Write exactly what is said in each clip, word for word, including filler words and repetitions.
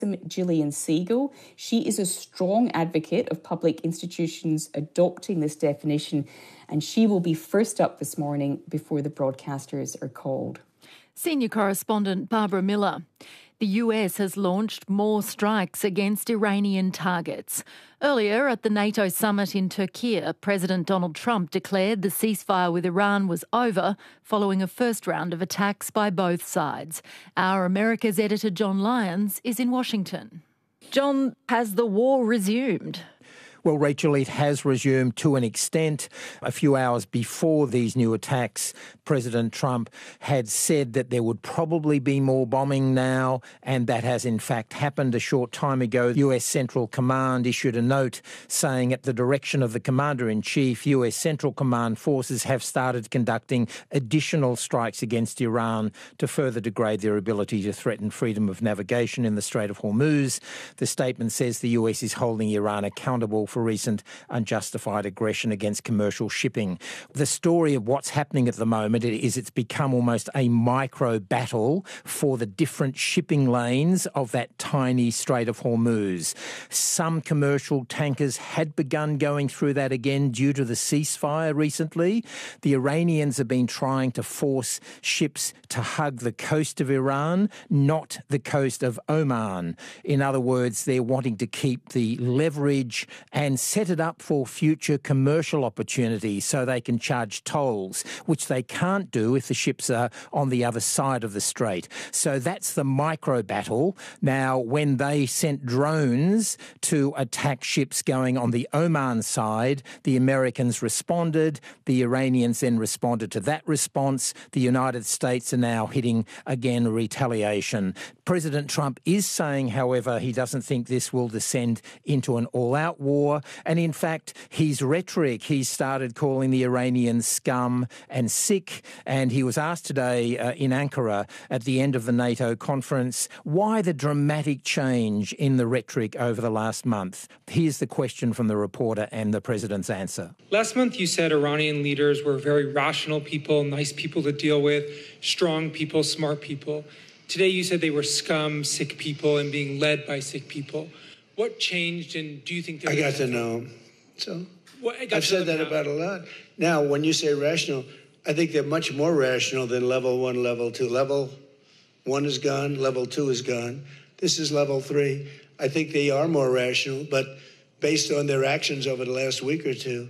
Gillian Siegel. She is a strong advocate of public institutions adopting this definition, and she will be first up this morning before the broadcasters are called. Senior correspondent Barbara Miller. The U S has launched more strikes against Iranian targets. Earlier at the NATO summit in Turkey, President Donald Trump declared the ceasefire with Iran was over following a first round of attacks by both sides. Our America's editor John Lyons is in Washington. John, has the war resumed? Well, Rachel, it has resumed to an extent. A few hours before these new attacks, President Trump had said that there would probably be more bombing now, and that has in fact happened. A short time ago, U S Central Command issued a note saying at the direction of the Commander-in-Chief, U S Central Command forces have started conducting additional strikes against Iran to further degrade their ability to threaten freedom of navigation in the Strait of Hormuz. The statement says the U S is holding Iran accountable for recent unjustified aggression against commercial shipping. The story of what's happening at the moment is it's become almost a micro battle for the different shipping lanes of that tiny Strait of Hormuz. Some commercial tankers had begun going through that again due to the ceasefire recently. The Iranians have been trying to force ships to hug the coast of Iran, not the coast of Oman. In other words, they're wanting to keep the leverage and set it up for future commercial opportunities so they can charge tolls, which they can't do if the ships are on the other side of the strait. So that's the micro battle. Now, when they sent drones to attack ships going on the Oman side, the Americans responded. The Iranians then responded to that response. The United States are now hitting again retaliation. President Trump is saying, however, he doesn't think this will descend into an all-out war. And in fact, his rhetoric, he started calling the Iranians scum and sick. And he was asked today uh, in Ankara at the end of the NATO conference, why the dramatic change in the rhetoric over the last month? Here's the question from the reporter and the president's answer. Last month, you said Iranian leaders were very rational people, nice people to deal with, strong people, smart people. Today, you said they were scum, sick people, and being led by sick people. What changed, and do you think... I got to know them. So well, I've said that now. about a lot. Now, when you say rational, I think they're much more rational than level one, level two. Level one is gone, level two is gone. This is level three. I think they are more rational, but based on their actions over the last week or two,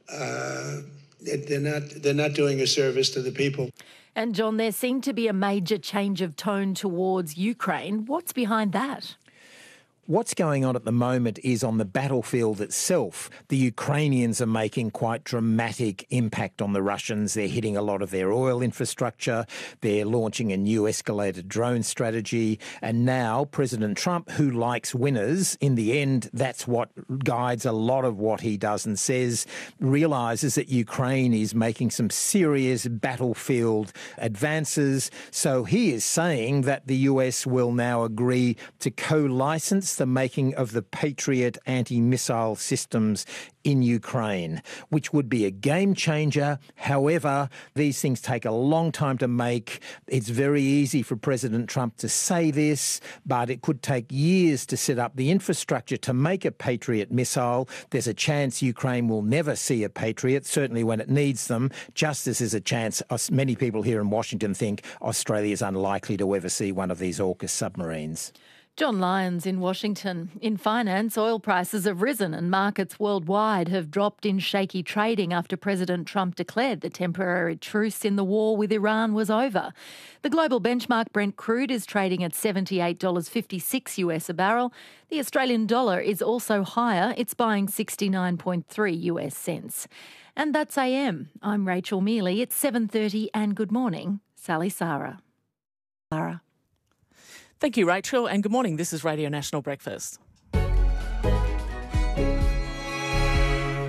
uh, they're not they're not doing a service to the people. And John, there seemed to be a major change of tone towards Ukraine. What's behind that? What's going on at the moment is on the battlefield itself, the Ukrainians are making quite dramatic impact on the Russians. They're hitting a lot of their oil infrastructure. They're launching a new escalated drone strategy. And now President Trump, who likes winners, in the end, that's what guides a lot of what he does and says, realises that Ukraine is making some serious battlefield advances. So he is saying that the U S will now agree to co-license the making of the Patriot anti-missile systems in Ukraine, which would be a game changer. However, these things take a long time to make. It's very easy for President Trump to say this, but it could take years to set up the infrastructure to make a Patriot missile. There's a chance Ukraine will never see a Patriot, certainly when it needs them, just as there's a chance many people here in Washington think Australia is unlikely to ever see one of these AUKUS submarines. John Lyons in Washington. In finance, oil prices have risen and markets worldwide have dropped in shaky trading after President Trump declared the temporary truce in the war with Iran was over. The global benchmark Brent crude is trading at seventy-eight dollars fifty-six US a barrel. The Australian dollar is also higher. It's buying sixty-nine point three US cents. And that's A M. I'm Rachel Mealy. It's seven thirty and good morning, Sally Sarah. Sarah. Thank you, Rachel, and good morning. This is Radio National Breakfast.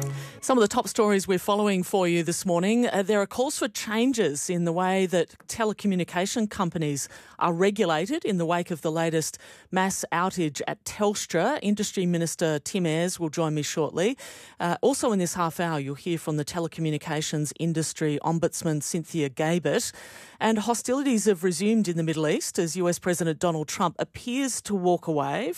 Some of the top stories we're following for you this morning. Uh, there are calls for changes in the way that telecommunication companies are regulated in the wake of the latest mass outage at Telstra. Industry Minister Tim Ayres will join me shortly. Uh, also in this half hour, you'll hear from the Telecommunications Industry Ombudsman Cynthia Gabert. And hostilities have resumed in the Middle East as U S President Donald Trump appears to walk away